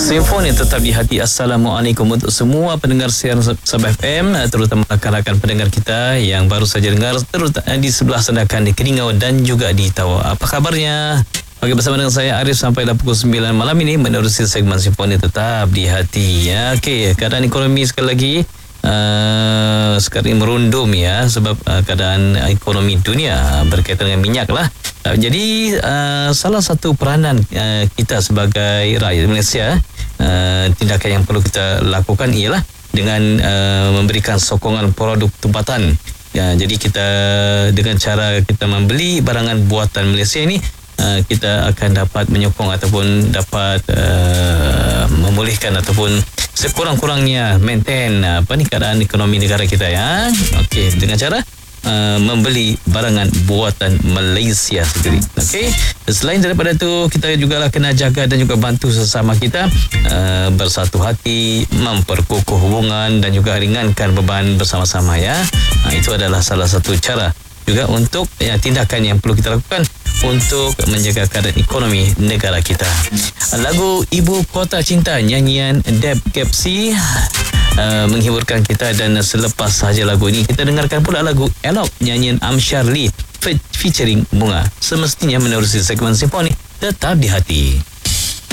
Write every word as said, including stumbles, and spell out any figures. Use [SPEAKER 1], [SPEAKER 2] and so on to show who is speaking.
[SPEAKER 1] Simfoni tetap di hati. Assalamualaikum untuk semua pendengar siaran Sabah F M, terutama rakan-rakan pendengar kita yang baru saja dengar, terutama di sebelah Sandakan, di Keningau dan juga di Tawau. Apa kabarnya? Bagi bersama dengan saya Arif sampai pukul sembilan malam ini menerusi segmen Simfoni tetap di hati. Ya, okey, keadaan ekonomi sekali lagi uh, sekarang ini merundum ya, sebab uh, keadaan ekonomi dunia berkaitan dengan minyak lah. Uh, jadi uh, salah satu peranan uh, kita sebagai rakyat Malaysia, uh, tindakan yang perlu kita lakukan ialah dengan uh, memberikan sokongan produk tempatan. Ya, jadi kita dengan cara kita membeli barangan buatan Malaysia ini, uh, kita akan dapat menyokong ataupun dapat uh, memulihkan ataupun sekurang-kurangnya maintain uh, apa ni keadaan ekonomi negara kita ya. Okey, dengan cara Uh, membeli barangan buatan Malaysia sendiri. Okey. Selain daripada itu, kita juga lah kena jaga dan juga bantu sesama kita uh, bersatu hati, memperkukuh hubungan dan juga ringankan beban bersama-sama ya. Uh, itu adalah salah satu cara juga untuk ya, tindakan yang perlu kita lakukan untuk menjaga keadaan ekonomi negara kita. Lagu Ibu Kota Cinta nyanyian Deb Kepsi Uh, menghiburkan kita, dan selepas sahaja lagu ini kita dengarkan pula lagu Elok nyanyian Amsyar Lee fe- featuring Bunga. Semestinya menerusi segmen Simfoni tetap di hati.